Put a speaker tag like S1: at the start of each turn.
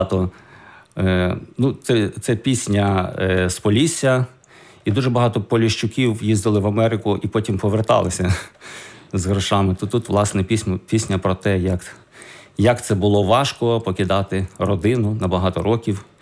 S1: Це пісня з Полісся, і дуже багато поліщуків їздили в Америку і потім поверталися з грошами. То тут, власне, пісня про те, як це було важко покидати родину на багато років